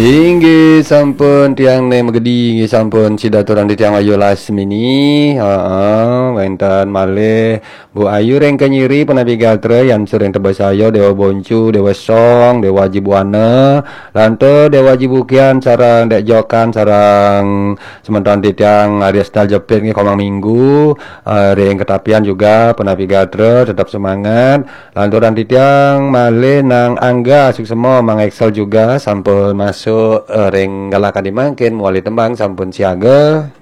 Inggih sampun tiang ne megedi inggih sampun sidaturan di tiang Ayu Lasmini. Wenten malih Bu Ayu reng kenyiri penapi gatre yang sering tebas ayo Dewa Boncu, Dewa Song, Dewa Jibuana, lanto Dewa Jibukian sarang Dek Jokan sarang sementara di tiang Aries Dal Jepit nggih komang minggu. Reng ketapian juga penapi gatre tetap semangat. Lanturan di tiang malih nang Angga suksemo mang Excel juga sampun masuk ring galakadi mangkin muali tembang sampun siaga.